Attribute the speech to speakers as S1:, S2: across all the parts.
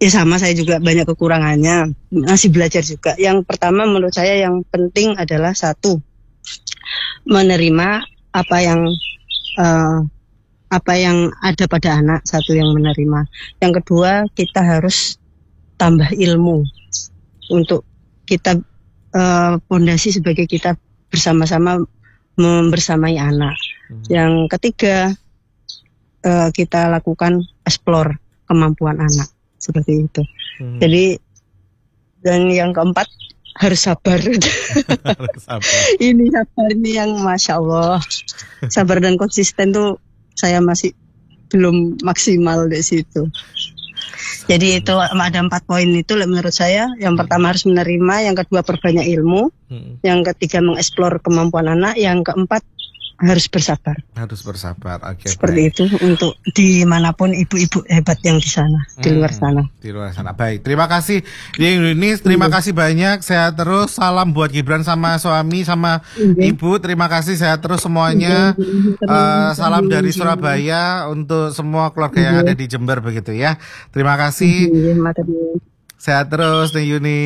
S1: Ya sama, saya juga banyak kekurangannya, masih belajar juga. Yang pertama menurut saya yang penting adalah satu, menerima apa yang ada pada anak, satu yang menerima. Yang kedua, kita harus tambah ilmu untuk kita pondasi sebagai kita bersama-sama membersamai anak. Yang ketiga, kita lakukan explore kemampuan anak. Seperti itu. Jadi, dan yang keempat harus sabar.
S2: Harus sabar.
S1: Ini sabar ini yang Masya Allah. Sabar dan konsisten tuh saya masih belum maksimal di situ. Jadi itu ada 4 poin itu menurut saya. Yang pertama harus menerima, yang kedua perbanyak ilmu, yang ketiga mengeksplor kemampuan anak, yang keempat harus bersabar.
S2: Harus bersabar. Oke.
S1: Seperti itu untuk dimanapun ibu-ibu hebat yang di sana, di luar sana.
S2: Di luar sana. Baik, terima kasih Yunis, terima kasih banyak. Sehat terus. Salam buat Gibran sama suami sama ibu. Terima kasih, sehat terus semuanya. Salam dari Surabaya untuk semua keluarga yang ada di Jember begitu ya. Terima kasih. Sehat terus nih Yuni.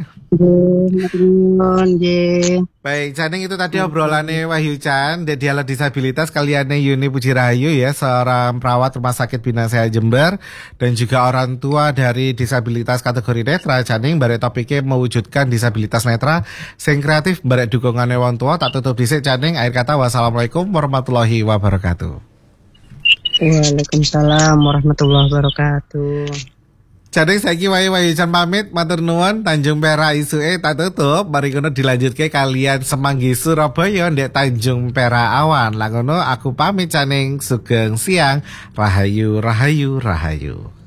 S2: Baik, Caning itu tadi obrolannya Wahyu Chan, dialog disabilitas kaliannya Yuni Puji Rahayu ya, seorang perawat Rumah Sakit Bina Sehat Jember dan juga orang tua dari disabilitas kategori netra. Caning bare topiknya mewujudkan disabilitas netra sing kreatif bare dukungannya wong tua. Tak tutup dhisik Caning, akhir kata wassalamualaikum warahmatullahi wabarakatuh.
S1: Waalaikumsalam warahmatullahi wabarakatuh.
S2: Jadi saiki Wahyu Chan pamit, matur nuwun. Tanjung Perak isuke tak tutup, mari kono dilanjutke kalian Semanggi Surabaya ndek Tanjung Perak awan. Lah ngono aku pamit Caning, sugeng siang. Rahayu rahayu rahayu.